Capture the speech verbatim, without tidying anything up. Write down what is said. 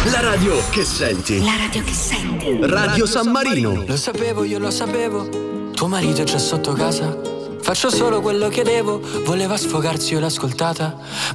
La radio che senti. La radio che senti. Radio San Marino. Lo sapevo, io lo sapevo. Tuo marito è già sotto casa. Faccio solo quello che devo. Voleva sfogarsi, io l'ho ascoltata.